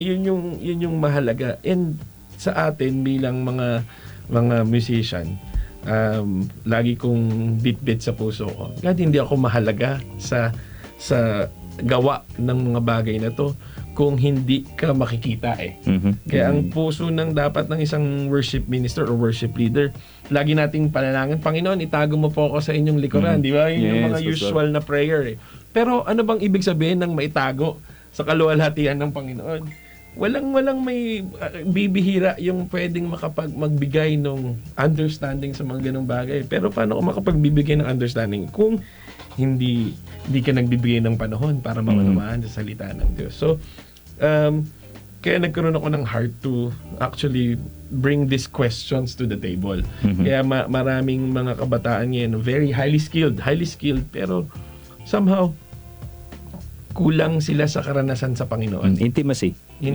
Yun yung mahalaga. And sa atin bilang mga musician, lagi kong bit-bit sa puso ko. Kahit hindi ako mahalaga sa gawa ng mga bagay na to kung hindi ka makikita eh. Kaya ang puso ng dapat ng isang worship minister or worship leader, lagi nating panalangin, Panginoon, itago mo po ako sa inyong likuran. Di ba? Yun yung mga usual na prayer eh. Pero ano bang ibig sabihin ng maitago sa kaluwalhatian ng Panginoon? Walang may bibihira yung pwedeng magbigay ng understanding sa mga ganung bagay. Pero paano ko makapagbibigay ng understanding kung hindi ka nagbibigay ng panahon para maunawaan sa salita ng Diyos. So, kaya nagkaroon ako ng heart to actually bring these questions to the table. Kaya maraming mga kabataan ngayon, very highly skilled, pero somehow, kulang sila sa karanasan sa Panginoon. Intimacy.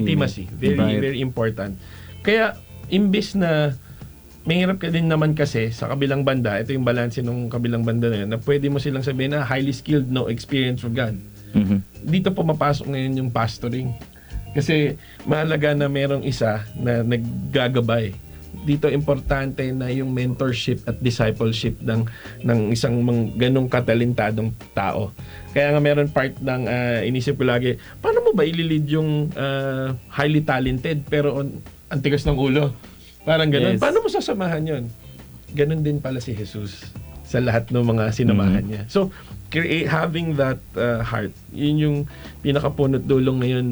Very, very important. Kaya, imbis na mahirap ka din naman kasi sa kabilang banda, ito yung balanse ng kabilang banda na yun, na pwede mo silang sabihin na highly skilled, no experience with God. Dito pumapasok ngayon yung pastoring. Kasi mahalaga na merong isa na naggagabay. Dito importante na yung mentorship at discipleship ng isang ganong katalentadong tao. Kaya nga meron part ng inisip ko lagi, paano mo ba ililid yung highly talented pero ang tigas ng ulo? Parang ganun. Yes. Paano mo sasamahan yun? Ganun din pala si Jesus sa lahat ng mga sinamahan niya. So, having that heart, yun yung pinakapunot dulong ngayon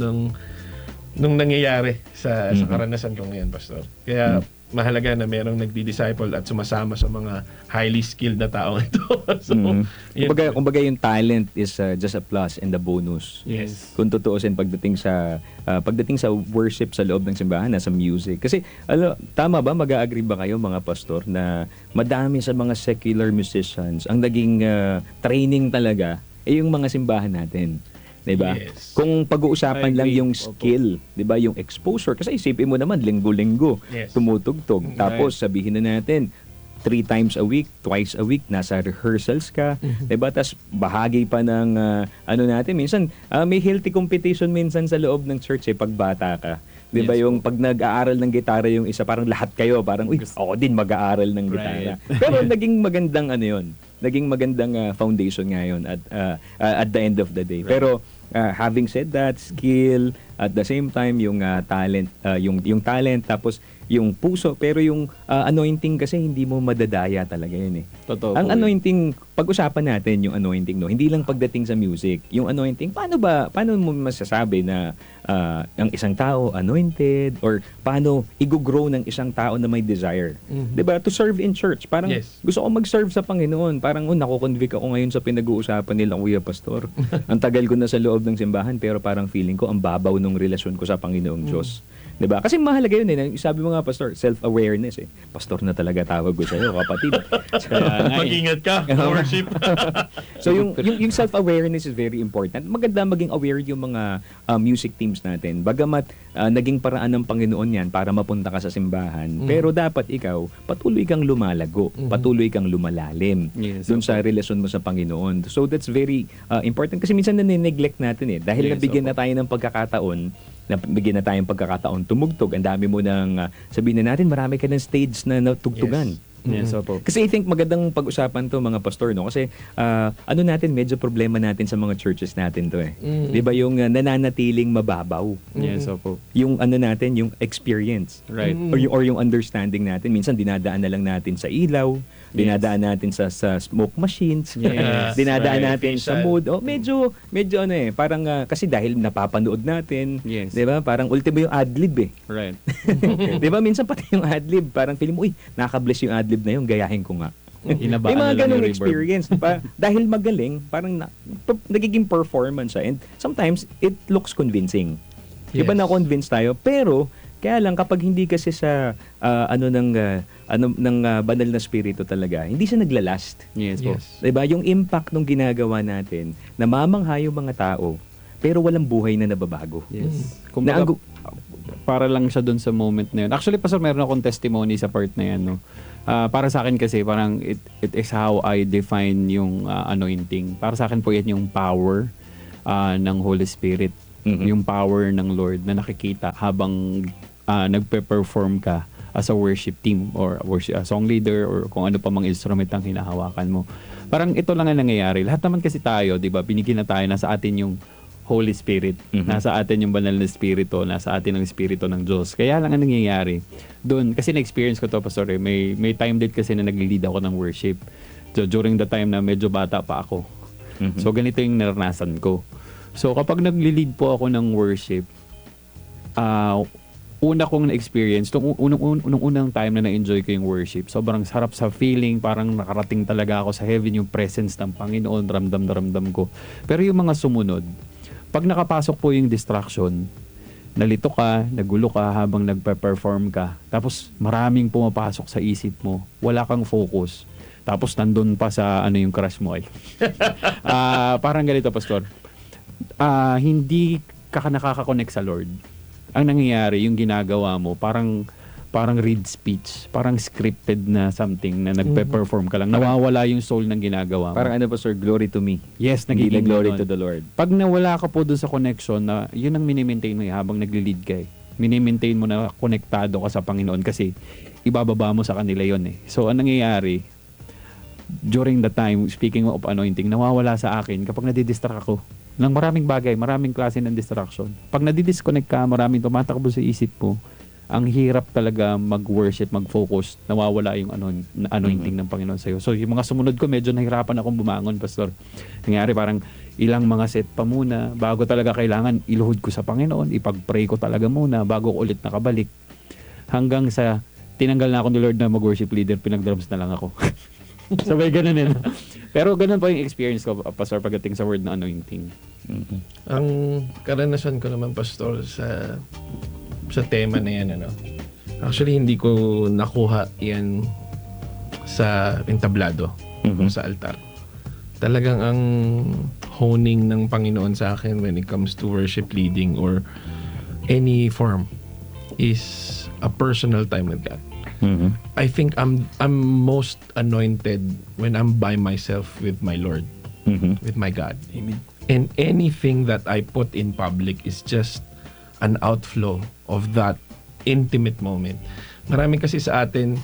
nung nangyayari sa karanasan ko ngayon, Pastor. Kaya mahalaga na merong nagdi-disciple at sumasama sa mga highly skilled na tao ito. So, kumbaga yung talent is just a plus and a bonus. Yes. Kung tutuusin pagdating sa worship sa loob ng simbahan, sa music. Kasi tama ba, mag-a-agree ba kayo mga pastor na madami sa mga secular musicians ang naging training talaga yung mga simbahan natin. Diba? Yes. Kung pag-uusapan lang yung skill, 'di ba, yung exposure, kasi isipin mo naman linggo-linggo tumutugtog. Tapos sabihin na natin 3 times a week, twice a week nasa rehearsals ka, 'di ba? Tas bahagi pa ng natin minsan may healthy competition minsan sa loob ng church pag bata ka. 'Di ba, yung pag nag-aaral ng gitara yung isa, parang lahat kayo parang ako din mag-aaral ng gitara. Pero naging magandang naging magandang foundation ngayon at the end of the day. Pero having said that, skill at the same time yung talent, yung talent, tapos yung puso, pero yung anointing kasi hindi mo madadaya talaga yun eh. Totoo. Ang anointing, pag-usapan natin yung anointing, no, hindi lang pagdating sa music. Yung anointing, paano mo masasabi na ang isang tao anointed, or paano i-grow ng isang tao na may desire? 'Di ba? To serve in church. Parang gusto ko mag-serve sa Panginoon. Parang nako-convict ako ngayon sa pinag-uusapan nila, Kuya Pastor. Ang tagal ko na sa loob ng simbahan, pero parang feeling ko ang babaw ng relasyon ko sa Panginoong Diyos. 'Di ba? Kasi mahalaga 'yun eh. Sabi mo nga, Pastor, self-awareness eh. Pastor na talaga tawag ko sa iyo, kapatid. Mag-ingat ka, worship. So yung self-awareness is very important. Maganda maging aware yung mga music teams natin. Bagamat naging paraan ng Panginoon 'yan para mapunta ka sa simbahan, pero dapat ikaw patuloy kang lumalago, patuloy kang lumalalim doon sa relasyon mo sa Panginoon. So that's very important, kasi minsan na-neglect natin eh. Dahil nabigyan na tayo ng pagkakataon tumugtog. Ang dami mo ng sabihin na natin, marami ka ng stage na natugtugan. Yes, opo. Kasi I think magandang pag-usapan to, mga pastor, no? Kasi medyo problema natin sa mga churches natin to eh. 'Di ba, yung nananatiling mababaw. Yes, opo. Yung natin, yung experience. Right. Or yung understanding natin. Minsan dinadaan na lang natin sa ilaw, dinadaan natin sa smoke machines, dinadaan natin sa mood. Medyo parang kasi dahil napapanood natin, 'di ba? Parang ultimo yung adlib eh. Right. 'Di ba, minsan pati yung adlib, parang feeling mo, nakaka-bless yung adlib na yun, gayahin ko nga. May mga ganung experience pa. Dahil magaling, parang nagiging performance siya. And sometimes, it looks convincing. Diba, na-convince tayo? Pero, kaya lang, kapag hindi kasi sa ng banal na spirito talaga, hindi siya naglalast. Yes, po. Diba? Yung impact ng ginagawa natin, namamangha yung mga tao, pero walang buhay na nababago. Yes. Kumbaga, para lang siya dun sa moment na yun. Actually, Pastor, meron akong testimony sa part na yan, no? Para sa akin kasi, parang it is how I define yung anointing. Para sa akin po yan yung power ng Holy Spirit Yung power ng Lord na nakikita habang nagpe-perform ka as a worship team or worship, song leader or kung ano pa mang instrument ang hinahawakan mo. Parang ito lang ang nangyayari. Lahat naman kasi tayo, di ba, binigyan na tayo, nasa atin yung Holy Spirit. Nasa atin yung banal na Espiritu, nasa atin ang Espiritu ng Diyos. Kaya lang ang nangyayari doon, kasi na-experience ko to, Pastor, may time din kasi na nag-lead ako ng worship. So, during the time na medyo bata pa ako. So, ganito yung naranasan ko. So, kapag nag-lead po ako ng worship, una kong na-experience, unang time na na-enjoy ko yung worship, sobrang sarap sa feeling, parang nakarating talaga ako sa heaven, yung presence ng Panginoon, ramdam na ramdam ko. Pero yung mga sumunod, pag nakapasok po yung distraction, nalito ka, nagulo ka habang nagpe-perform ka, tapos maraming pumapasok sa isip mo, wala kang focus, tapos nandun pa sa yung crush mo ay. Parang ganito, Pastor. Hindi ka nakaka-connect sa Lord. Ang nangyayari, yung ginagawa mo, parang read speech, parang scripted na something na nagpe-perform ka lang. Nawawala yung soul ng ginagawa mo. Parang Pastor, glory to me. Yes, Hindi nagiging glory ganon. to the Lord. Pag nawala ka po dun sa connection, na yun ang minimaintain mo habang nagli-lead ka eh. Minimaintain mo na konektado ka sa Panginoon kasi ibababa mo sa kanila yun eh. So, ang nangyayari, during the time, speaking of anointing, nawawala sa akin kapag nadidistract ako ng maraming bagay, maraming klase ng distraction. Pag nadidisconnect ka, maraming tumatakbo sa isip mo, ang hirap talaga mag-worship, mag-focus, nawawala yung anointing ng Panginoon sa'yo. So, yung mga sumunod ko, medyo nahirapan akong bumangon, Pastor. Nangyari parang ilang mga set pa muna, bago talaga kailangan iluhod ko sa Panginoon, ipag-pray ko talaga muna, bago ko ulit nakabalik. Hanggang sa tinanggal na ako ni Lord na mag-worship leader, pinag-drums na lang ako. Sabay ganun yun. Pero ganun po yung experience ko, Pastor, pagdating sa word na anointing. Ang karanasan ko naman, Pastor, sa tema na yan, actually, hindi ko nakuha yan sa entablado, sa altar. Talagang ang honing ng Panginoon sa akin when it comes to worship leading or any form is a personal time with God. I think I'm most anointed when I'm by myself with my Lord, with my God. Amen. And anything that I put in public is just an outflow of that intimate moment. Marami kasi sa atin,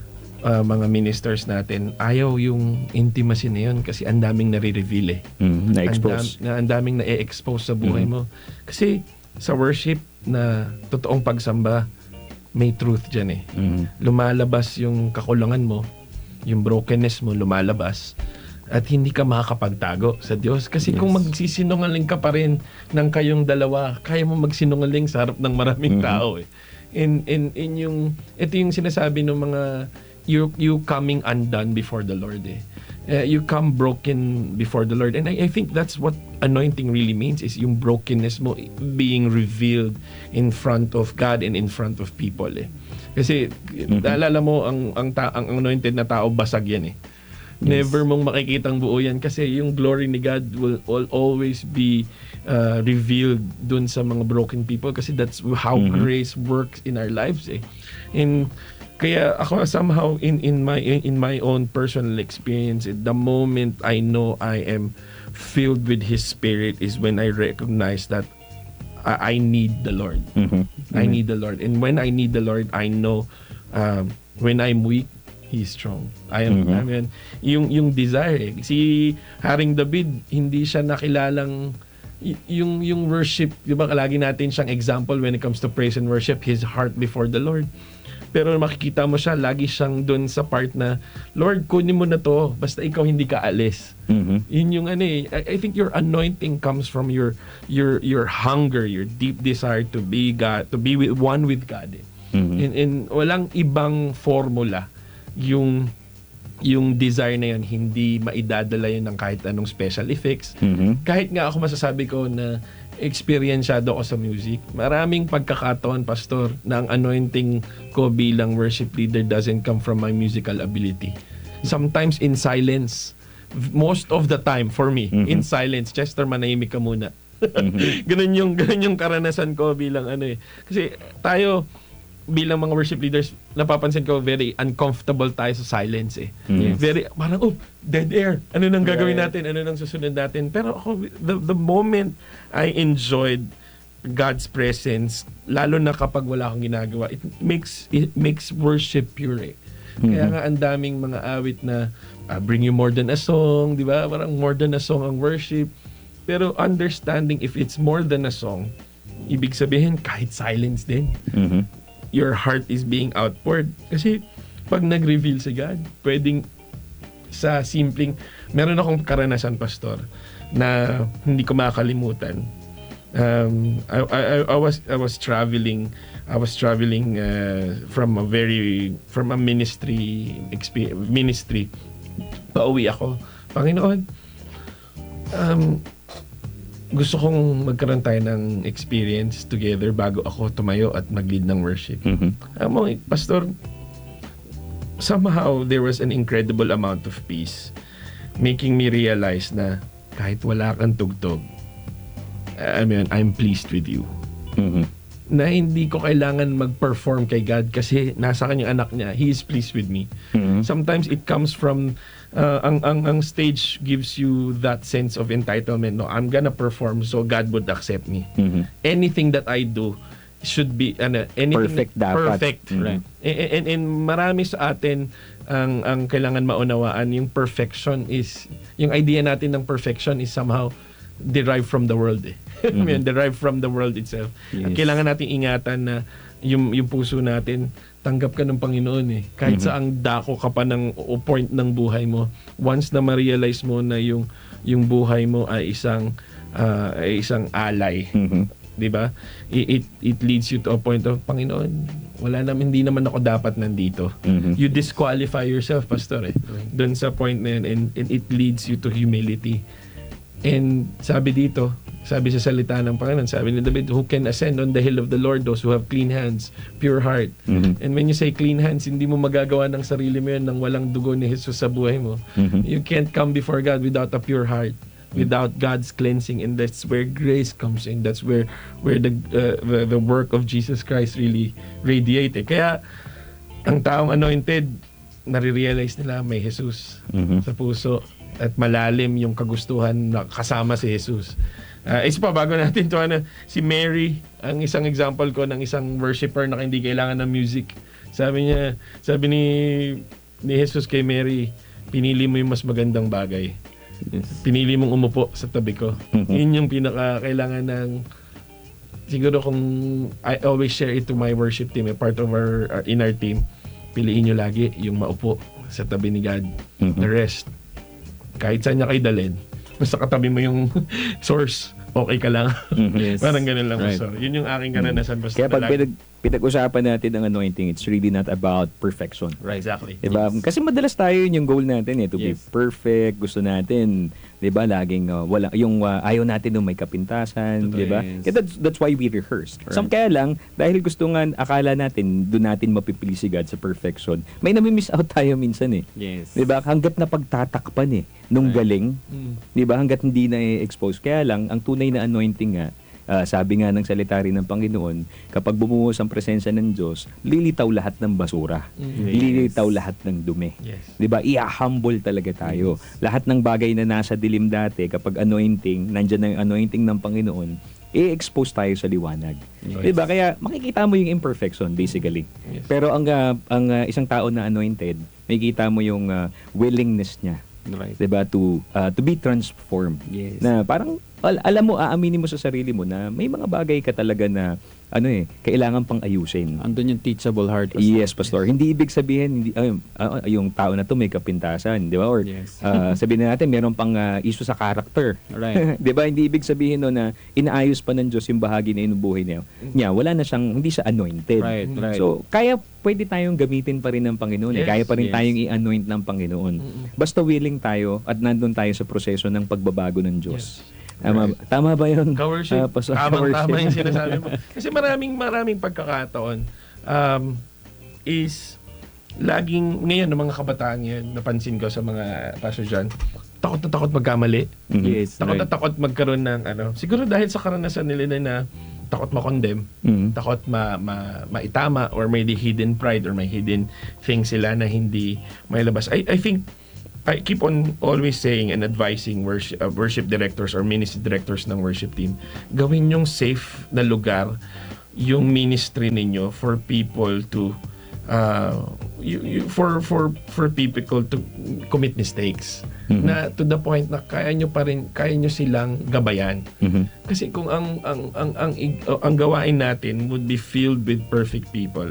mga ministers natin, ayaw yung intimacy na yun kasi ang daming nare-reveal eh. Na-expose. Ang daming na-expose sa buhay mo. Kasi sa worship na totoong pagsamba, may truth dyan eh. Lumalabas yung kakulangan mo, yung brokenness mo, lumalabas. At hindi ka makakapagtago sa Diyos. Kasi kung magsisinungaling ka pa rin ng kayong dalawa, kaya mo magsinungaling sa harap ng maraming tao eh. In yung, ito yung sinasabi ng mga, you coming undone before the Lord eh. You come broken before the Lord. And I think that's what anointing really means, is yung brokenness mo being revealed in front of God and in front of people eh. Kasi naalala mo ang anointed na tao, basag yan eh. Never mong makikitang buo yan kasi yung glory ni God will always be revealed dun sa mga broken people kasi that's how grace works in our lives eh. And kaya ako somehow in my own personal experience, the moment I know I am filled with His Spirit is when I recognize that I need the Lord. I need the Lord, and when I need the Lord, I know when I'm weak, He's strong. I mean, yung desire. Si Haring David, hindi siya nakilalang yung worship, di ba? Lagi natin siyang example when it comes to praise and worship, his heart before the Lord. Pero makikita mo siya, lagi siyang dun sa part na, Lord, kunin mo na to, basta ikaw hindi ka alis. Yun yung I think your anointing comes from your hunger, your deep desire to be God, to be one with God. And walang ibang formula yung desire na yun, hindi maidadala yun ng kahit anong special effects. Kahit nga ako masasabi ko na experienceado ako sa music, maraming pagkakataon, Pastor, na ang anointing ko bilang worship leader doesn't come from my musical ability. Sometimes in silence, most of the time for me, in silence. Chester, manahimik ka muna. ganun yung karanasan ko bilang kasi tayo bilang mga worship leaders, napapansin ko very uncomfortable tayo sa silence eh. Very, parang, dead air. Ano nang gagawin natin? Ano nang susunod natin? Pero ako, the moment I enjoyed God's presence, lalo na kapag wala akong ginagawa, it makes worship pure. Kaya nga ang daming mga awit na bring you more than a song, di ba? Parang more than a song ang worship. Pero understanding if it's more than a song, ibig sabihin kahit silence din. Your heart is being outpoured. Kasi pag nag-reveal si God, pwedeng sa simpleng, meron akong karanasan, Pastor, na hindi ko makakalimutan. I was traveling from a ministry. Pauwi ako. Panginoon, gusto kong magkaroon tayo ng experience together bago ako tumayo at mag-lead ng worship. Pastor, somehow there was an incredible amount of peace making me realize na kahit wala kang tugtog, I'm pleased with you. Na hindi ko kailangan mag-perform kay God kasi nasa kanyang anak niya, He is pleased with me. Sometimes it comes from ang stage gives you that sense of entitlement. No, I'm gonna perform so God would accept me. Anything that I do should be anything Perfect dapat. Perfect. Right. And marami sa atin ang kailangan maunawaan, yung perfection is, yung idea natin ng perfection is somehow derived from the world. Derived from the world itself. Yes. Kailangan nating ingatan na yung puso natin, tanggap ka ng Panginoon Kahit saang dako ka pa ng point ng buhay mo, once na ma-realize mo na yung buhay mo ay isang alay. 'Di ba? It leads you to a point of, Panginoon, hindi naman ako dapat nandito. You disqualify yourself, Pastor, doon sa point na yun, and it leads you to humility. And sabi sa salita ng Panginoon, sabi ni David, who can ascend on the hill of the Lord? Those who have clean hands, pure heart. And when you say clean hands, hindi mo magagawa ng sarili mo yun nang walang dugo ni Jesus sa buhay mo. You can't come before God without a pure heart, without God's cleansing, and that's where grace comes in. That's where the work of Jesus Christ really radiated. Kaya ang taong anointed, nare-realize nila may Jesus sa puso at malalim yung kagustuhan na kasama si Jesus. Isa pa, bago natin to, si Mary, ang isang example ko ng isang worshiper na hindi kailangan ng music. Sabi ni Jesus kay Mary, pinili mo yung mas magandang bagay. Yes. Pinili mong umupo sa tabi ko. Yun yung pinaka-kailangan ng, siguro kung I always share it to my worship team, part of in our team, piliin nyo lagi yung maupo sa tabi ni God. The rest, kahit saan niya kayo dalhin, basta katabi mo yung source, okay ka lang. Yes. Parang ganun lang. Right. So, yun yung aking karanasan. Basta Kaya pag pinag-usapan natin ang anointing, it's really not about perfection. Right. Exactly. Diba? Yes. Kasi madalas tayo yun yung goal natin to be Yes. perfect. Gusto natin, 'di ba, laging wala yung ayaw natin nung may kapintasan, Totoo, 'di ba? yes. Kaya that's why we rehearse. Right. So kaya lang dahil gusto nga akala natin doon natin mapipili si God sa perfection. May nami-miss out tayo minsan Yes. 'Di ba? Hangga't na pagtatakpan nung Right. galing, 'di ba? Hangga't hindi na i-expose. Kaya lang ang tunay na anointing nga, sabi nga ng salita rin ng Panginoon, kapag bumuhos ang presensya ng Diyos, lilitaw lahat ng basura. Lilitaw lahat ng dumi. Yes. 'Di ba? I-humble talaga tayo. Lahat ng bagay na nasa dilim dati, kapag anointing, nandiyan ang anointing ng Panginoon, i-expose tayo sa liwanag. Yes. 'Di ba? Kaya makikita mo yung imperfection basically. Yes. Pero ang isang tao na anointed, makikita mo yung willingness niya. Right. 'Di ba, to be transformed. Yes. Na parang alam mo, aaminin mo sa sarili mo na may mga bagay ka talaga na kailangan pang ayusin. Andun yung teachable heart. Pastor. Yes, Pastor. Hindi ibig sabihin yung tao na to may kapintasan, 'di ba? Or Yes. sabihin na natin meron pang issue sa character. Right. 'Di ba? Hindi ibig sabihin na inaayos pa ng Diyos yung bahagi na inubuhay niya. Wala na siyang, hindi siya anointed. Right, right. So, pwede tayong gamitin pa rin ng Panginoon. Yes, Kaya pa rin yes. tayong i-anoint ng Panginoon. Basta willing tayo at nandun tayo sa proseso ng pagbabago ng Diyos. Tama ba yun? Ka-worship. Pastor? Tama yung sinasabi mo. Kasi maraming pagkakataon is laging, ngayon, ng mga kabataan ngayon, napansin ko sa mga Pastor John, takot na takot magkamali. Yes. Takot na right. takot magkaroon ng siguro dahil sa karanasan nila na takot ma-condemn, takot maitama, or may hidden pride or may hidden things sila na hindi may labas. I think I keep on always saying and advising worship directors or ministry directors ng worship team, gawin yung safe na lugar yung ministry ninyo for people to for people to commit mistakes, na to the point na kaya nyo silang gabayan. Kasi kung ang gawain natin would be filled with perfect people,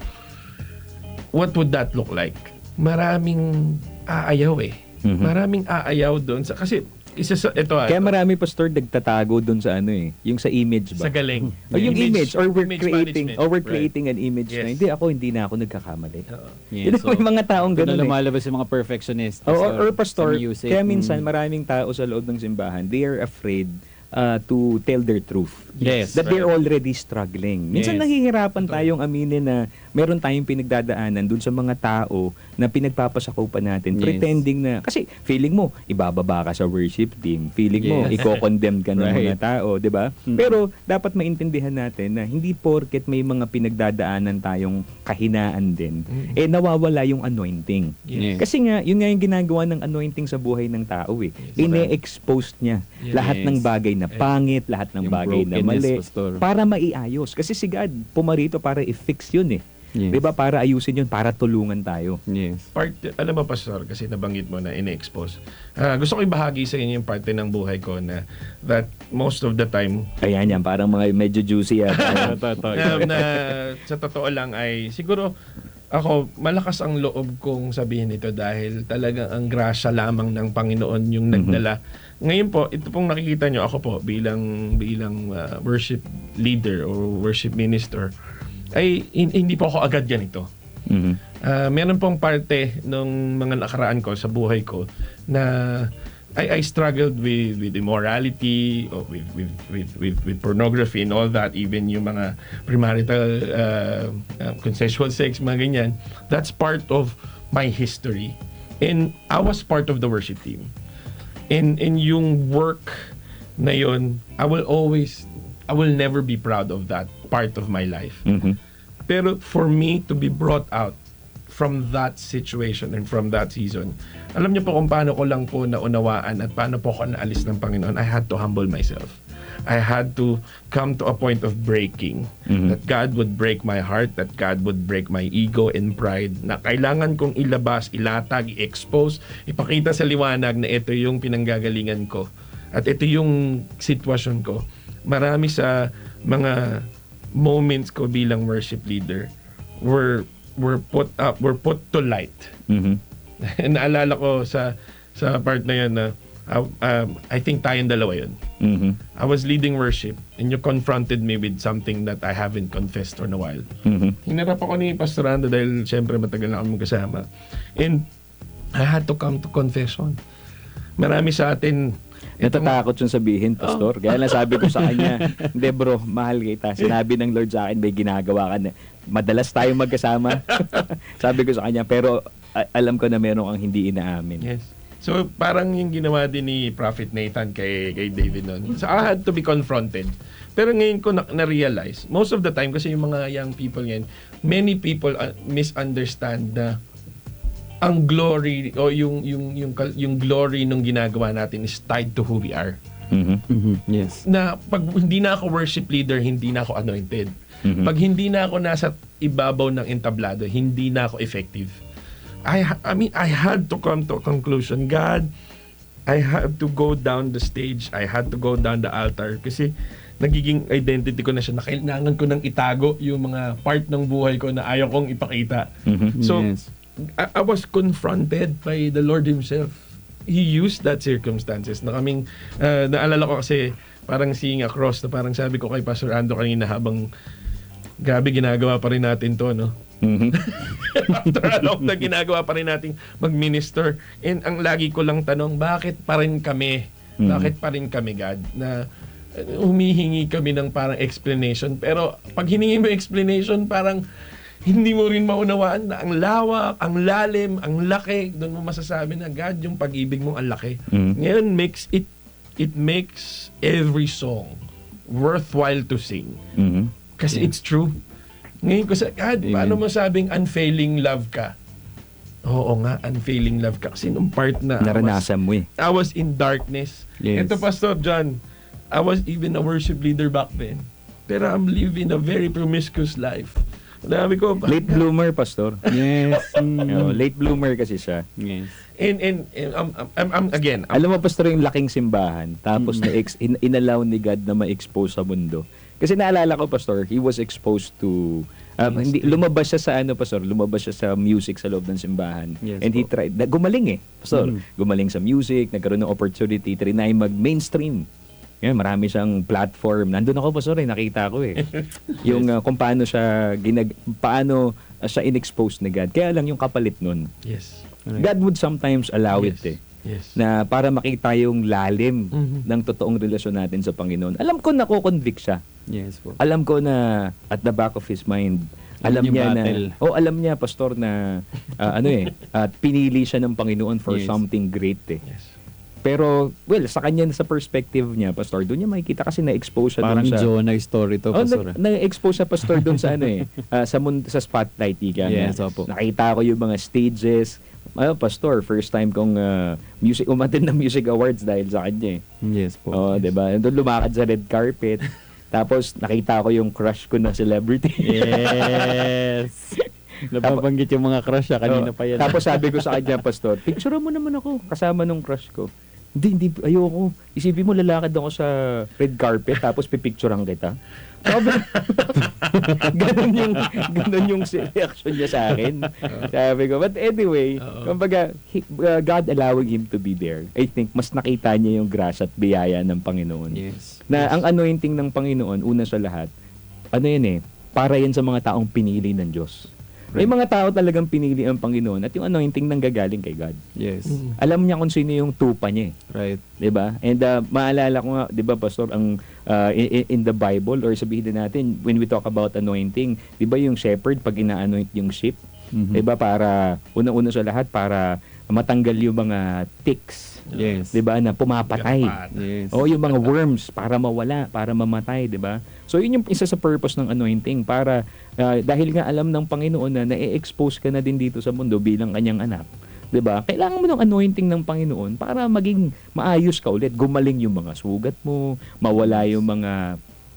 what would that look like? Maraming aayaw maraming aayaw doon kasi kaya marami, pastor, nagtatago doon sa yung sa image ba? Sa galing. O yung image, or we're management. creating an image Yes. na hindi na ako nagkakamali. Yes, May mga taong doon na ganun lumalabas yung mga perfectionist. Or pastor, sa music. kaya minsan maraming tao sa loob ng simbahan, they are afraid to tell their truth. Yes, That they're already struggling. Minsan Yes. nahihirapan tayong aminin na meron tayong pinagdadaanan dun sa mga tao na pinagpapasakupan natin, Yes. pretending na, kasi feeling mo, ibababa ka sa worship team, feeling mo, Yes. iko-condemn ka ng Right. mga tao, di ba? Pero dapat maintindihan natin na hindi porket may mga pinagdadaanan tayong kahinaan din, nawawala yung anointing. Yes. Kasi nga, yun nga yung ginagawa ng anointing sa buhay ng tao Ine-expose niya Yes. lahat ng bagay na pangit, lahat ng Yung bagay na brokenness, mali, pastor. para maiayos. Kasi si God pumarito para i-fix yun Yes. Diba? Para ayusin yun, para tulungan tayo. Yes. Alam mo, Pastor, kasi nabanggit mo na ine-expose. Gusto ko ibahagi sa inyo yung parte ng buhay ko na that most of the time Ayan yan, parang mga medyo juicy na sa totoo lang ay siguro ako, malakas ang loob kong sabihin ito dahil talagang ang grasya lamang ng Panginoon yung nagdala. Ngayon po, ito pong nakikita nyo, ako po bilang worship leader or worship minister, ay hindi po ako agad ganito. Meron pong parte ng mga nakaraan ko sa buhay ko na I struggled with immorality, or with pornography and all that, even yung mga premarital consensual sex, mga ganyan. That's part of my history. And I was part of the worship team. And yung work na yun, I will never be proud of that part of my life. Pero for me to be brought out from that situation and from that season, alam niyo po kung paano ko lang po naunawaan at paano po ako naalis ng Panginoon. I had to humble myself. I had to come to a point of breaking. That God would break my heart, that God would break my ego and pride, na kailangan kong ilabas, ilatag, i-expose, ipakita sa liwanag na ito yung pinanggagalingan ko at ito yung sitwasyon ko. Marami sa mga moments ko bilang worship leader were put to light. Naalala ko sa part na yun na I think tayong dalawa yun. I was leading worship and you confronted me with something that I haven't confessed for a while. Hinarap ako ni Pastor Ando dahil syempre matagal na kami kasama. And I had to come to confession. Marami sa atin Natatakot yung sabihin, Pastor. Kaya lang sabi ko sa kanya, hindi bro, mahal kita. Sinabi ng Lord sa akin, may ginagawa ka na. Madalas tayong magkasama. Sabi ko sa kanya, pero alam ko na meron kang hindi inaamin. Yes. So parang yung ginawa din ni Prophet Nathan kay David noon. So I had to be confronted. Pero ngayon ko na-realize, most of the time, kasi yung mga young people ngayon, many people misunderstand na ang glory o yung glory nung ginagawa natin is tied to who we are. Yes. Na pag hindi na ako worship leader, hindi na ako anointed. Pag hindi na ako nasa ibabaw ng entablado, hindi na ako effective. I had to come to a conclusion. God, I have to go down the stage. I had to go down the altar kasi nagiging identity ko na siya na kailangan ko nang itago yung mga part ng buhay ko na ayaw kong ipakita. So, Yes. I was confronted by the Lord Himself. He used that circumstances na kaming, naalala ko kasi parang seeing across na parang sabi ko kay Pastor Ando kanina habang grabe ginagawa pa rin natin to, no? After a long na ginagawa pa rin natin mag-minister. And ang lagi ko lang tanong, bakit pa rin kami? Bakit pa rin kami, God? Na humihingi kami ng parang explanation. Pero pag hiningi mo explanation, parang hindi mo rin maunawaan na ang lawak, ang lalim, ang laki. Doon mo masasabi na, God, yung pag-ibig mo ang laki. Ngayon, it makes every song worthwhile to sing. Kasi it's true. Ngayon ko sa God, paano mo sabing unfailing love ka? Oo nga, unfailing love ka. Kasi nung part na Naranasan mo eh. I was in darkness. Yes. Ito, Pastor John, I was even a worship leader back then. Pero I'm living a very promiscuous life. Sabi ko, Late bloomer, Pastor. Yes. Late bloomer kasi siya. Yes. and again, Alam mo, Pastor, yung laking simbahan, tapos inallow ni God na ma-expose sa mundo. Kasi naalala ko, Pastor, he was exposed to lumabas siya sa Pastor, lumabas siya sa music sa loob ng simbahan. Yes, And he tried, gumaling Pastor. Gumaling sa music, nagkaroon ng opportunity, trinay mag-mainstream. Yan, marami siyang platform. Nandun ako, Pastor, nakita ko yung kung paano siya paano siya in-expose ni God. Kaya lang yung kapalit nun. yes. God would sometimes allow Yes. it Yes. na para makita yung lalim ng totoong relasyon natin sa Panginoon. Alam ko nako-convict siya. Yes po. Alam ko na at the back of his mind, alam Yung niya battle. alam niya, Pastor, na at pinili siya ng Panginoon for Yes. something great Yes. Pero, well, sa kanya, sa perspective niya, Pastor, doon niya makikita kasi na-expose siya Parang doon sa... Jonah story to, Pastor. Na-expose siya, Pastor, doon sa sa spotlight, ika. Yes, opo. Nakita ko yung mga stages. Pastor, first time kong umattend ng music awards dahil sa kanya Yes po. Oh, 'di ba? Doon lumakad sa red carpet. Tapos nakita ko yung crush ko na celebrity. Yes. Napabanggit yung mga crush kanina pa yan. Tapos sabi ko sa kanya, Pastor, picture mo naman ako kasama nung crush ko. Hindi, ayoko. Isipin mo, lalakad ako sa red carpet, tapos pipicturean kita. Sabi, ganun yung reaction niya sa akin. Sabi ko, but anyway, kumbaga, God allowing him to be there, I think, mas nakita niya yung grace at biyaya ng Panginoon. Yes. Na ang anointing ng Panginoon, una sa lahat, para yan sa mga taong pinili ng Diyos. May mga tao talagang pinili ang Panginoon at yung anointing nanggagaling kay God. Yes. Alam niya kung sino yung tupa niya. Right. 'Di ba? And maalala ko nga, 'di ba, Pastor, ang in the Bible, or sabihin din natin when we talk about anointing, 'di ba yung shepherd pag ina-anoint yung sheep, 'di ba, para una-una sa lahat para matanggal yung mga ticks, Yes. 'di ba, na pumapatay. Yes. O yung mga worms para mawala, para mamatay, 'di ba? So yun yung isa sa purpose ng anointing, para dahil nga alam ng Panginoon na na-expose ka na din dito sa mundo bilang kanyang anak. 'Di ba? Kailangan mo ng anointing ng Panginoon para maging maayos ka ulit, gumaling yung mga sugat mo, mawala yung mga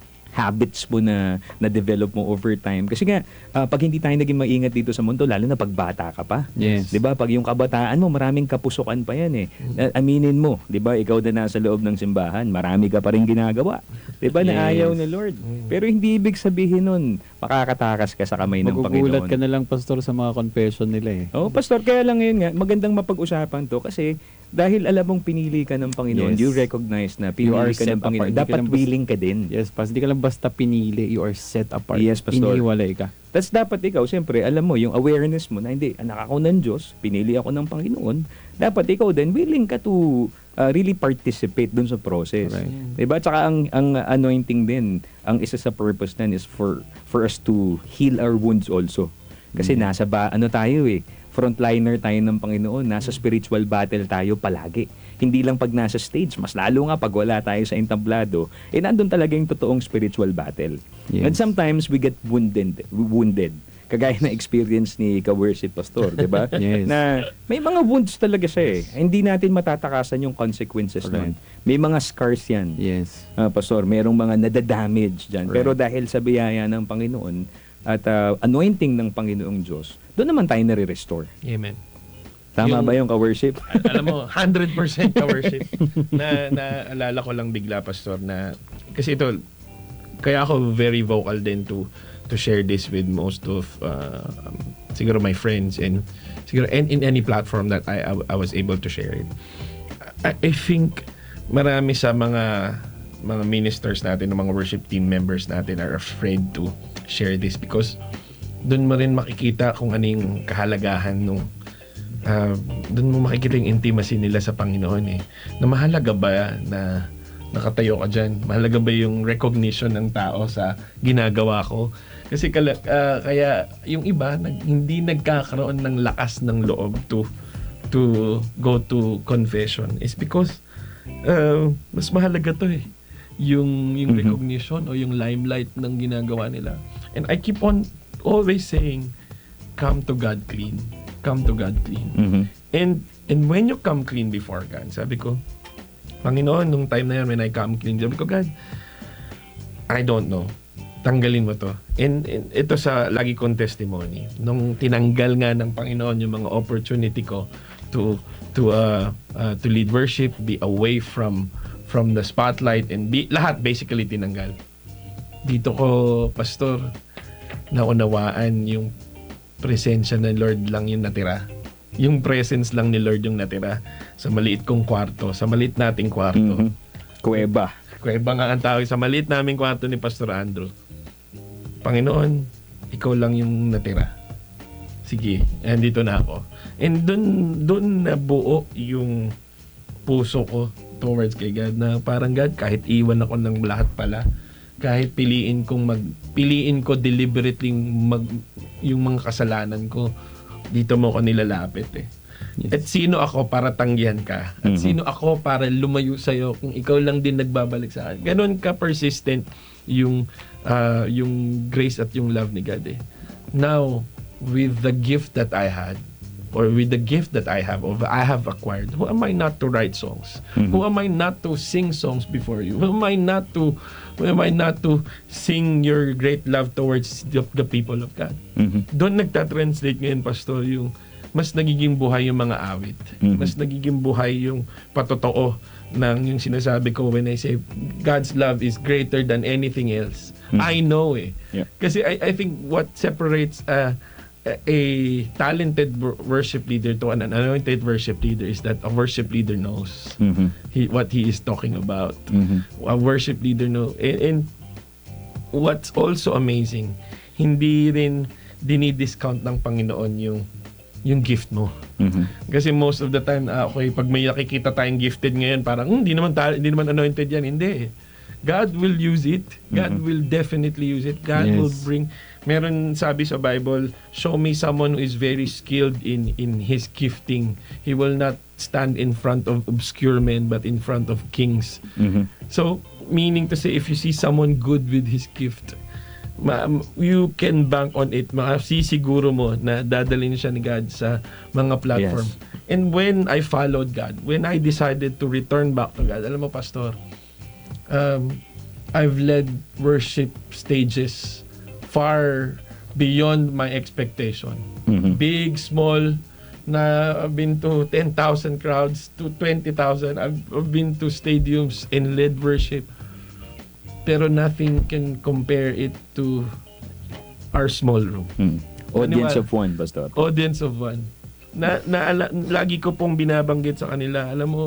habits mo na develop mo over time. Kasi nga, pag hindi tayo naging maingat dito sa mundo, lalo na pag bata ka pa. Yes. 'Di ba? Pag yung kabataan mo, maraming kapusukan pa yan Aminin mo, 'di ba? Ikaw na nasa loob ng simbahan, marami ka pa rin ginagawa. 'Di ba? Na Yes. ayaw ni Lord. Pero hindi ibig sabihin nun, makakatakas ka sa kamay ng Magugulat Panginoon. ka na lang, Pastor, sa mga confession nila Oh, Pastor, kaya lang yun nga, magandang mapag-usapan to kasi dahil alam mong pinili ka ng Panginoon, Yes. you recognize na You are pinili ka set ng Panginoon. apart. Hindi ka Dapat lang basta- willing ka din. Yes, Pastor. Hindi ka lang basta pinili. You are set apart. Yes, Pastor. Iniwalay ka. That's dapat ikaw, siyempre, alam mo, yung awareness mo na hindi, anak ako ng Diyos, pinili ako ng Panginoon, dapat ikaw din, willing ka to really participate dun sa process. Right. Diba? Tsaka ang anointing din, ang isa sa purpose nan is for us to heal our wounds also. Kasi nasa tayo frontliner tayo ng Panginoon, nasa spiritual battle tayo palagi. Hindi lang pag nasa stage, mas lalo nga pag wala tayo sa entablado, nandun talaga yung totoong spiritual battle. Yes. And sometimes we get wounded. Kagaya na experience ni ka-worship Pastor, di ba? Yes. Na may mga wounds talaga siya Hindi natin matatakasan yung consequences nun. May mga scars yan. Yes. Pastor, merong mga nadadamage dyan. Right. Pero dahil sa biyaya ng Panginoon at anointing ng Panginoong Diyos, doon naman tayo nare-restore. Amen. Tama ba yung ka-worship? Alam mo, 100% ka-worship. Naalala ko lang bigla, Pastor, na kasi ito, kaya ako very vocal din to share this with most of siguro my friends and siguro and in any platform that I was able to share it. I think marami sa mga ministers natin, mga worship team members natin are afraid to share this because doon mo rin makikita kung ano yung kahalagahan nung doon mo makikita yung intimacy nila sa Panginoon na mahalaga ba na nakatayo ka dyan? Mahalaga ba yung recognition ng tao sa ginagawa ko? Kasi kaya yung iba hindi nagkakaroon ng lakas ng loob to go to confession is because mas mahalaga to yung recognition o yung limelight ng ginagawa nila. And I keep on always saying, come to God clean. come to God clean. Mhm. And when you come clean before God, sabi ko, Panginoon, nung time na yan, when I come clean, sabi ko, God, I don't know. Tanggalin mo to. And ito sa lagi kong testimony. Nung tinanggal nga ng Panginoon yung mga opportunity ko to lead worship, be away from the spotlight, and lahat basically tinanggal. Dito ko, Pastor, naunawaan yung presensya ng Lord lang yung natira. Yung presence lang ni Lord yung natira sa maliit kong kwarto, sa maliit nating kwarto. Mhm. Kuweba. Kuweba nga ang tawag sa maliit naming kwarto ni Pastor Andrew. Panginoon, ikaw lang yung natira. Sige, andito na ako. And dun nabuo yung puso ko towards kay God, na parang God, kahit iwan ako ng lahat pala, kahit piliin ko deliberately yung mga kasalanan ko, dito mo ko nilalapit eh. Yes. At sino ako para tanggihan ka? At sino ako para lumayo sa'yo kung ikaw lang din nagbabalik sa akin? Ganon ka persistent yung grace at yung love ni God eh. Now, with the gift that I had, or with the gift that I have acquired, who am I not to write songs? Who am I not to sing songs before you? Who am I not to sing your great love towards the people of God? Doon nagtatranslate ngayon, Pastor, yung mas nagiging buhay yung mga awit. Mas nagiging buhay yung patotoo ng yung sinasabi ko when I say God's love is greater than anything else. I know eh. Yeah. Kasi I think what separates a talented worship leader to an anointed worship leader is that a worship leader knows what he is talking about. A worship leader knows. And what's also amazing, hindi rin dinidiscount ng Panginoon yung gift mo. Kasi most of the time, okay, pag may nakikita tayong gifted ngayon, parang hindi naman anointed yan. Hindi. God will use it. God will definitely use it. God Yes. will bring. Meron sabi sa Bible, show me someone who is very skilled in his gifting. He will not stand in front of obscure men, but in front of kings. So, meaning to say, if you see someone good with his gift, you can bank on it. Masisiguro mo na dadalhin siya ni God sa mga platform. Yes. And when I followed God, when I decided to return back to God, alam mo, Pastor, I've led worship stages far beyond my expectation. Big, small, na I've been to 10,000 crowds to 20,000. I've been to stadiums and led worship. Pero nothing can compare it to our small room. Audience of one, Pastor. Audience of one. Lagi ko pong binabanggit sa kanila, alam mo,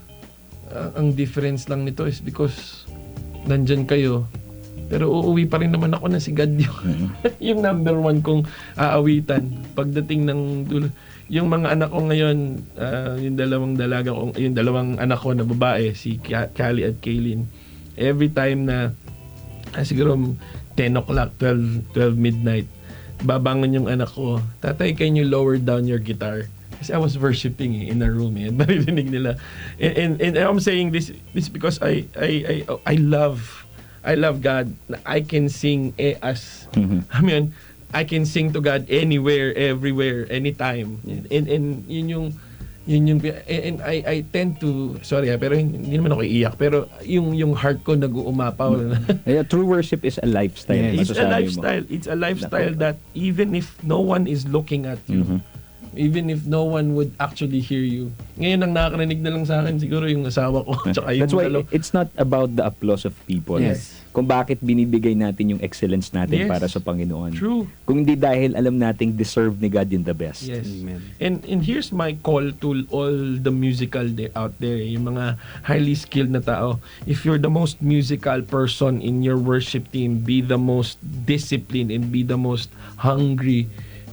ang difference lang nito is because nandyan kayo, pero uuwi pa rin naman ako na si God yung number one kong aawitan pagdating ng dulo. Yung mga anak ko ngayon, yung dalawang anak ko na babae, si Callie at Kaylin, every time na siguro 10 o'clock, 12 midnight, babangon yung anak ko, tatay, can you lower down your guitar? Kasi I was worshiping in a room and maririnig nila. And I'm saying this because I love God. I can sing I mean, I can sing to God anywhere, everywhere, anytime. And yun yung and I tend to, sorry pero hindi naman ako iiyak, pero yung heart ko nag-uumapaw. Yeah, true worship is a lifestyle. It's a masasabi mo. lifestyle. It's a lifestyle that even if no one is looking at you, even if no one would actually hear you. Ngayon ang nakakarinig na lang sa akin siguro yung asawa ko. Tsaka yung That's why it's not about the applause of people. Yes. Kung bakit binibigay natin yung excellence natin Yes. para sa Panginoon. True. Kung hindi dahil alam nating deserve ni God yung the best. Yes. Amen. And here's my call to all the musical out there, yung mga highly skilled na tao. If you're the most musical person in your worship team, be the most disciplined and be the most hungry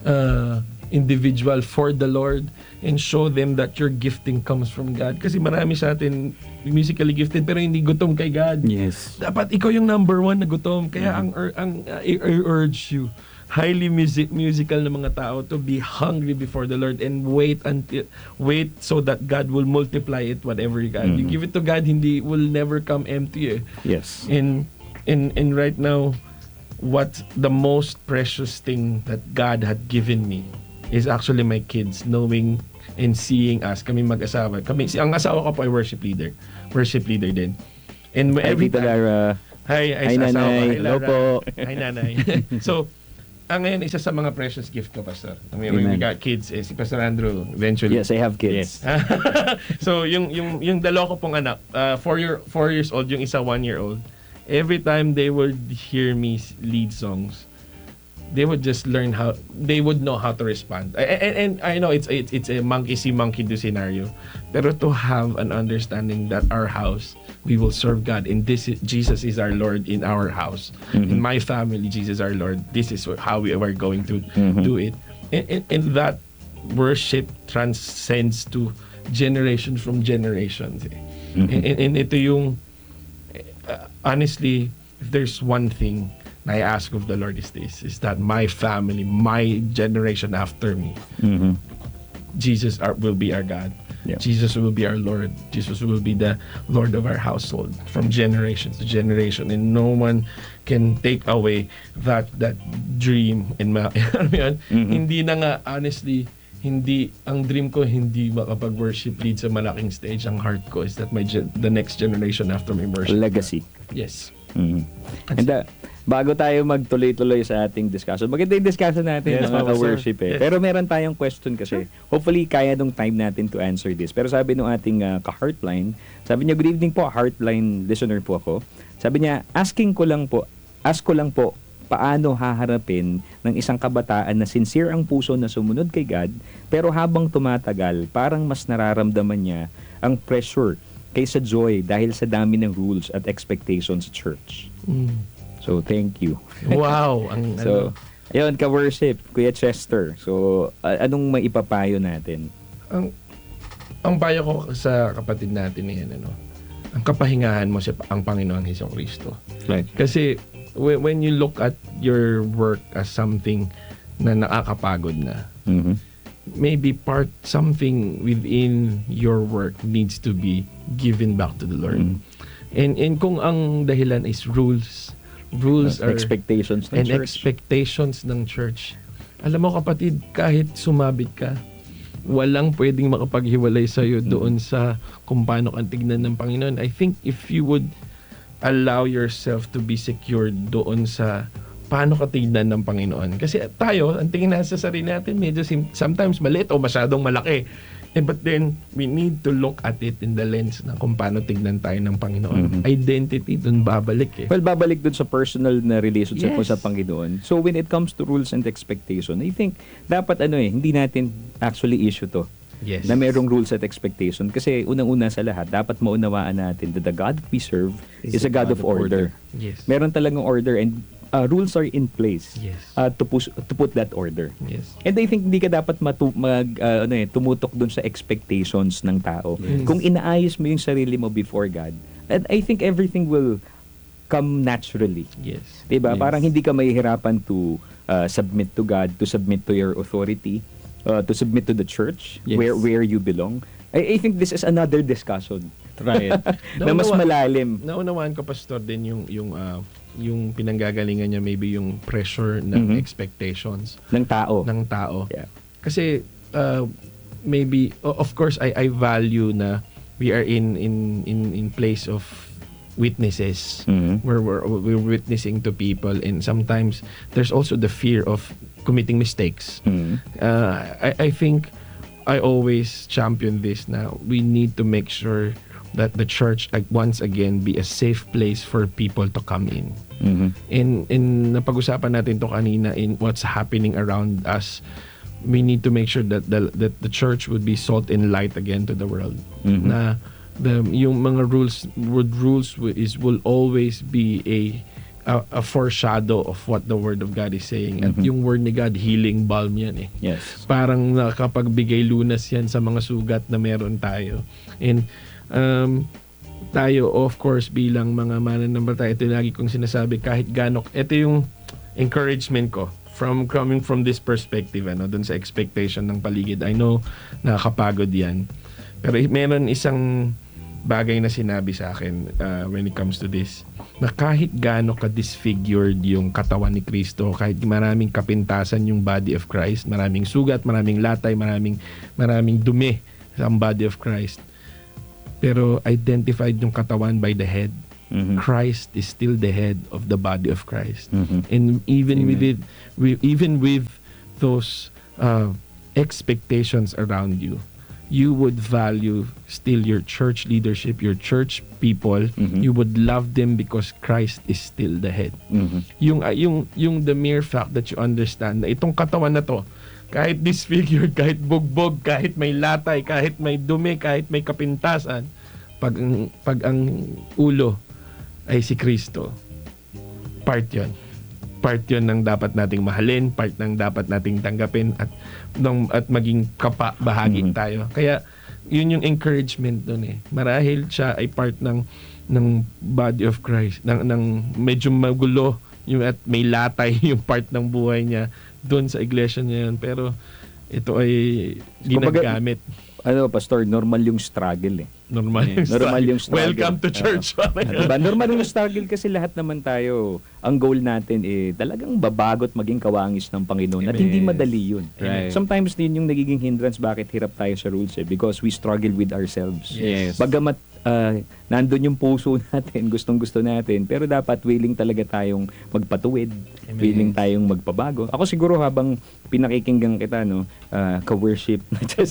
individual for the Lord, and show them that your gifting comes from God. Kasi marami sa atin musically gifted pero hindi gutom kay God. Yes. Dapat ikaw yung number one na gutom. Kaya I urge you, highly musical na mga tao, to be hungry before the Lord and wait so that God will multiply it, whatever you got. You give it to God, hindi will never come empty. Yes. And right now, what the most precious thing that God had given me is actually my kids knowing and seeing us, kami mag-asawa. Ang asawa ko po ay worship leader din. And Hi, every Tita time, Lara. hi, Hi, sa asawa ko. Nanay. Hi, Hello Lara. po. Hi, Nanay. So, ngayon, isa sa mga precious gift ko, Pastor. I mean, Amen. we got kids, si Pastor Andrew, eventually. Yes, I have kids. So, yung dalawa ko pong anak, 4 years old, yung isa 1 year old, every time they would hear me lead songs, they would just learn they would know how to respond. And I know it's a monkey see, monkey do scenario. Pero to have an understanding that our house, we will serve God, and Jesus is our Lord in our house. In my family, Jesus our Lord. This is how we are going to do it. And that worship transcends to generation from generations. And ito yung, honestly, if there's one thing I ask of the Lord is that my family, my generation after me, Jesus will be our God. Yeah. Jesus will be our Lord. Jesus will be the Lord of our household from generation to generation, and no one can take away that dream. And hindi na nga, honestly, hindi ang dream ko hindi makapag-worship lead sa malaking stage. Ang heart ko is that the next generation after me worship. Legacy. Yes. And bago tayo magtuloy-tuloy sa ating discussion, maganda yung discussion natin, Yes, mga Pastor. worship Yes. Pero meron tayong question kasi. Hopefully, kaya nung time natin to answer this. Pero sabi nung ating ka-Heartline, sabi niya, good evening po, Heartline listener po ako. Sabi niya, ask ko lang po, paano haharapin ng isang kabataan na sincere ang puso na sumunod kay God, pero habang tumatagal, parang mas nararamdaman niya ang pressure kaysa joy dahil sa dami ng rules at expectations sa church. So, thank you. Wow. So, ayun, ka-worship, Kuya Chester. So, anong maipapayo natin? Ang payo ko sa kapatid natin yan, ang kapahingahan mo ang Panginoon Hesus Kristo. Right. Kasi when you look at your work as something na nakakapagod na, maybe something within your work needs to be given back to the Lord. And kung ang dahilan is rules are expectations ng and church. expectations ng church. Alam mo kapatid, kahit sumabit ka, walang pwedeng makapaghiwalay sa iyo doon sa kung paano kang tignan ng Panginoon. I think if you would allow yourself to be secured doon sa paano ka tignan ng Panginoon. Kasi tayo, ang tingin natin sa sarili natin, medyo sometimes maliit o masyadong malaki. But then, we need to look at it in the lens na kung paano tignan tayo ng Panginoon. Identity, dun babalik Well, babalik dun sa personal na relationship mo Yes. sa Panginoon. So, when it comes to rules and expectation, I think, dapat hindi natin actually issue to. Yes. Na merong rules at expectation. Kasi unang-una sa lahat, dapat maunawaan natin that the God that we serve is a God of order. Yes. Meron talagang order and rules are in place Yes. to put that order. Yes. And I think hindi ka dapat tumutok dun sa expectations ng tao. Yes. Kung inaayos mo yung sarili mo before God, and I think everything will come naturally. Yes. Diba? Yes. Parang hindi ka mahihirapan to submit to God, to submit to your authority, to submit to the church, Yes. where you belong. I think this is another discussion Try it. na mas malalim. Naunawaan ko, Pastor, din yung pinanggagalingan niya, maybe yung pressure ng expectations Ng tao. ng tao. Yeah. Kasi maybe of course I value na we are in place of witnesses where we're witnessing to people, and sometimes there's also the fear of committing mistakes. I think I always champion this na we need to make sure that the church once again be a safe place for people to come in. In napag-usapan natin to kanina in what's happening around us. We need to make sure that the church would be salt and light again to the world. Na yung mga rules will always be a foreshadow of what the Word of God is saying. At yung Word ni God, healing balm yan eh. Yes. Parang nakapagbigay lunas yan sa mga sugat na meron tayo. And tayo, of course, bilang mga mananampalataya, ito lagi kong sinasabi, kahit ganok, ito yung encouragement ko coming from this perspective, dun sa expectation ng paligid. I know, nakakapagod yan. Pero meron isang bagay na sinabi sa akin when it comes to this, na kahit gaano ka-disfigured yung katawan ni Kristo, kahit maraming kapintasan yung body of Christ, maraming sugat, maraming latay, maraming dumi sa body of Christ, pero identified yung katawan by the head. Christ is still the head of the body of Christ. And even with those expectations around you, you would value still your church leadership, your church people. You would love them because Christ is still the head. Yung the mere fact that you understand na itong katawan na to, kahit disfigured, kahit bugbog, kahit may latay, kahit may dumi, kahit may kapintasan, pag ang ulo ay si Kristo, part yun ng dapat nating mahalin, part ng dapat nating tanggapin at maging bahagi tayo. Kaya yun yung encouragement doon marahil siya ay part ng body of Christ, ng medyo magulo yung at may latay yung part ng buhay niya doon sa iglesia niya yun, pero ito ay ginagamit. Pastor, normal yung struggle Normal yung struggle. Welcome to church. Diba? Normal yung struggle kasi lahat naman tayo, ang goal natin talagang babagot maging kawangis ng Panginoon. At hindi madali yun. Right. Sometimes din yung nagiging hindrance bakit hirap tayo sa rules because we struggle with ourselves. Yes. Bagamat nandun yung puso natin, gustong-gusto natin, pero dapat willing talaga tayong magpatuwid, willing tayong magpabago. Ako siguro habang pinakikinggan kita, ka-worship na just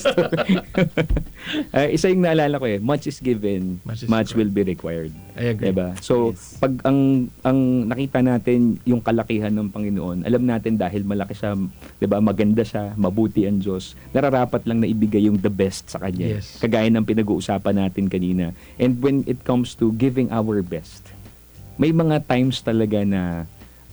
isa yung naalala ko much is given, much will be required. I agree. Diba? So, pag ang nakita natin yung kalakihan ng Panginoon, alam natin dahil malaki siya, diba, maganda siya, mabuti ang Diyos, nararapat lang na ibigay yung the best sa Kanya. Yes. Kagaya ng pinag-uusapan natin kanina. And when it comes to giving our best, may mga times talaga na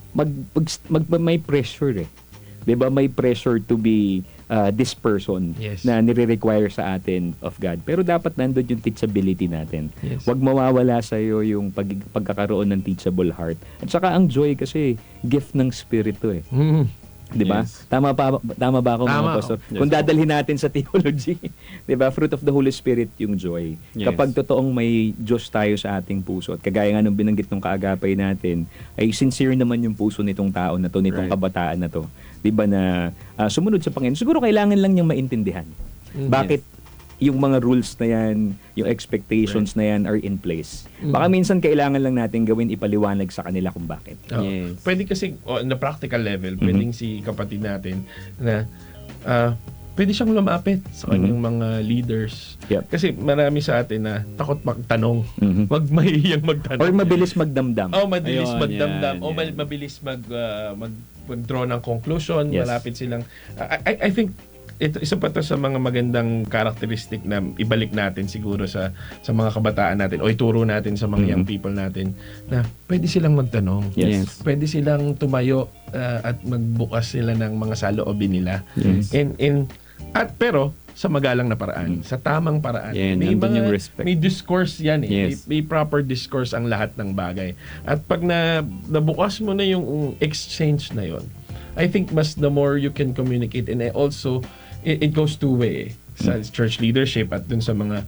may pressure 'Di ba? May pressure to be this person na nire-require sa atin of God. Pero dapat nandun yung teachability natin. Yes. Huwag mawawala sa iyo yung pagkakaroon ng teachable heart. At saka ang joy kasi gift ng Spirit to 'Di ba? Yes. Tama ba ako mga pastor? Yes. Kung dadalhin natin sa theology, 'di ba? Fruit of the Holy Spirit yung joy. Yes. Kapag totoong may Diyos tayo sa ating puso at kagaya nga ng binanggit ng kaagapay natin, ay sincere naman yung puso nitong tao na to, nitong kabataan na to. 'Di ba na sumunod sa Panginoon. Siguro kailangan lang niyang maintindihan. Bakit yung mga rules na yan, yung expectations na yan are in place. Baka minsan kailangan lang natin gawin, ipaliwanag sa kanila kung bakit. Yes. Pwede kasi na practical level, pwedeng si kapatid natin na pwede siyang lumapit sa kanyang mga leaders. Yep. Kasi marami sa atin na takot magtanong. Wag mahihiyang magtanong. Or mabilis magdamdam. Mabilis Ayun, magdamdam. yan. Mabilis mag-draw ng conclusion. Yes. Malapit silang... I think ito isa pa to sa mga magandang characteristic na ibalik natin siguro sa mga kabataan natin o ituro natin sa mga young people natin na pwede silang magtanong. Yes. Pwede silang tumayo at magbukas sila ng mga saloobin nila. Yes. Pero sa magalang na paraan, sa tamang paraan. Yeah, nandun yung respect. May discourse yan Yes. May proper discourse ang lahat ng bagay. At pag nabukas mo na yung exchange na yon, I think the more you can communicate, and also it goes two-way sa church leadership at dun sa mga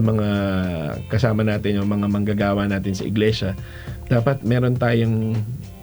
kasama natin, yung mga manggagawa natin sa iglesia. Dapat meron tayong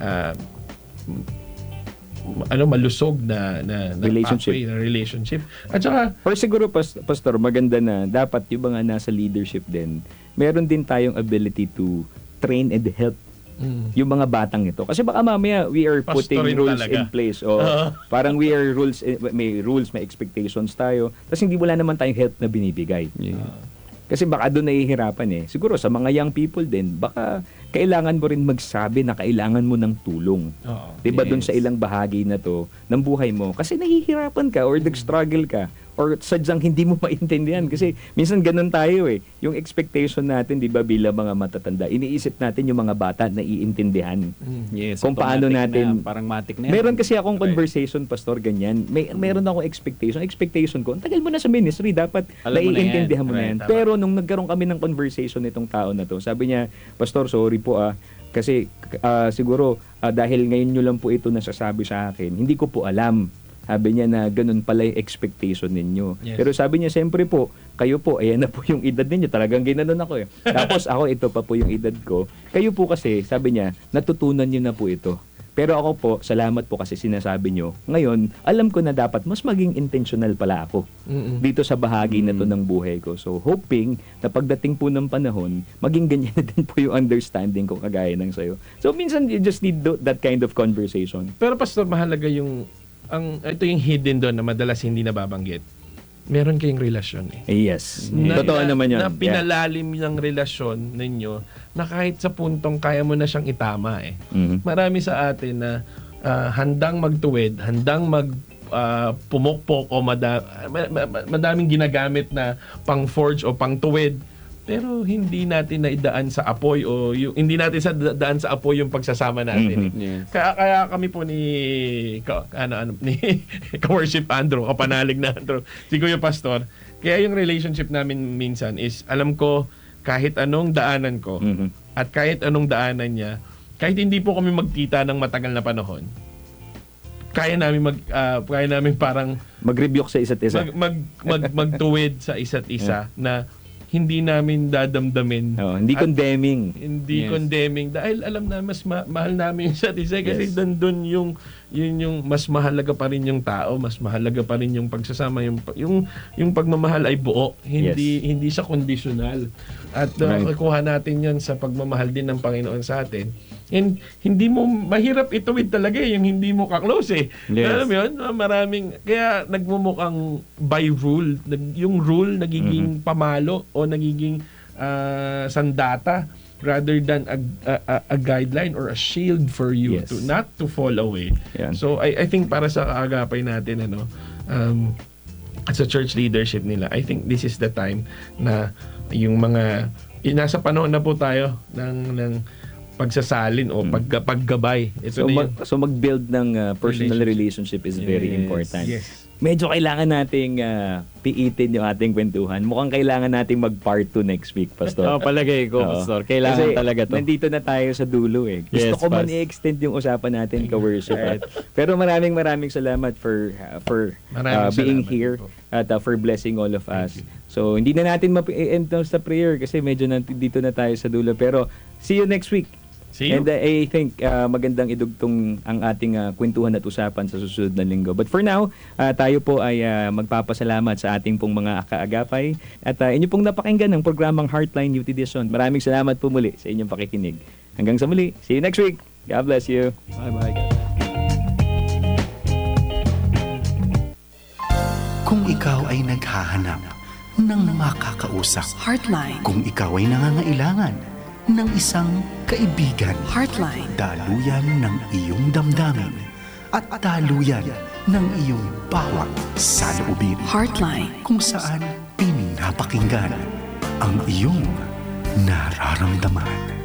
malusog na relationship. At saka or siguro pastor, maganda na dapat yung mga nasa leadership din, meron din tayong ability to train and help yung mga batang ito. Kasi baka mamaya we are putting rules in place. Parang we are may rules, may expectations tayo. Tapos wala naman tayong help na binibigay. Kasi baka doon nahihirapan Siguro sa mga young people din, baka kailangan mo rin magsabi na kailangan mo ng tulong. Diba doon sa ilang bahagi na to ng buhay mo? Kasi nahihirapan ka or nag-struggle ka or sadyang hindi mo maintindihan. Kasi minsan ganun tayo Yung expectation natin, di ba, bilang mga matatanda, iniisip natin yung mga bata na iintindihan. Yes. Kung paano natin... Parang matik na yan. Meron kasi akong conversation, pastor, ganyan. Meron akong expectation. Expectation ko, ang tagal mo na sa ministry, dapat naiintindihan mo na yan. Pero nung nagkaroon kami ng conversation nitong tao na to, sabi niya, pastor, sorry po kasi siguro dahil ngayon nyo lang po ito nasasabi sa akin, hindi ko po alam Sabi niya na ganun pala yung expectation ninyo. Yes. Pero sabi niya, siyempre po, kayo po, ayan na po yung edad ninyo. Talagang ginanon ako eh. Tapos ako, ito pa po yung edad ko. Kayo po kasi, sabi niya, natutunan niyo na po ito. Pero ako po, salamat po kasi sinasabi nyo. Ngayon, alam ko na dapat mas maging intentional pala ako dito sa bahagi na to ng buhay ko. So, hoping na pagdating po ng panahon, maging ganyan na din po yung understanding ko kagaya ng sayo. So, minsan you just need that kind of conversation. Pero pastor, mahalaga ito yung hidden doon na madalas hindi nababanggit. Meron kayong relasyon eh. Yes. Totoo naman yun. Na pinalalim ng relasyon ninyo na kahit sa puntong kaya mo na siyang itama eh. Marami sa atin na handang magtuwid, handang pumukpok o madaming ginagamit na pang-forge o pang-tuwid, pero hindi natin naidaan sa apoy o hindi natin daan sa apoy yung pagsasama natin. Yes. Kaya kami po ni ka-worship Andrew, kapanalig na Andrew, si Kuya Pastor, kaya yung relationship namin minsan is alam ko kahit anong daanan ko at kahit anong daanan niya, kahit hindi po kami magkita ng matagal na panahon, kaya namin parang mag-rebuke sa isa't isa. magtuwid sa isa't isa na hindi namin dadamdamin. Hindi condemning. Hindi condemning. Dahil alam na mas mahal namin yung isa't isa. Kasi doon yung mas mahalaga pa rin yung tao, mas mahalaga pa rin yung pagsasama, yung pagmamahal ay buo. Hindi siya conditional. At kukuha natin yan sa pagmamahal din ng Panginoon sa atin. And hindi mo, mahirap ituwid talaga yung hindi mo ka-close eh. Yes. Alam mo yun? Kaya nagmumukhang by rule, yung rule nagiging pamalo o nagiging sandata rather than a guideline or a shield for you to not to fall away. Yeah. So I think para sa kaagapay natin at sa church leadership nila, I think this is the time na yung nasa panahon na po tayo ng pagsasalin o paggabay. So mag-build ng personal relationship is very important. Yes. Medyo kailangan nating piitin yung ating kwentuhan. Mukhang kailangan nating mag-part 2 next week, Pastor. Palagay ko, Pastor. Kailangan kasi talaga to. Nandito na tayo sa dulo eh. Gusto ko man i-extend yung usapan natin ka-worship. Pero maraming salamat for being here at for blessing all of us. So, hindi na natin ma-end sa prayer kasi medyo dito na tayo sa dulo. Pero, see you next week. See you. And I think magandang idugtong ang ating kwentuhan at usapan sa susunod na linggo. But for now, tayo po ay magpapasalamat sa ating pong mga kaagapay at inyo pong napakinggan ng programang Heartline Youth Edition. Maraming salamat po muli sa inyong pakikinig. Hanggang sa muli. See you next week. God bless you. Bye-bye. Kung ikaw ay naghahanap ng makakausap, Heartline. kung ikaw ay nangangailangan ng isang kaibigan, Heartline. daluyan ng iyong damdamin at daluyan ng iyong bawat saloobin, Heartline. kung saan pinapakinggan ang iyong nararamdaman.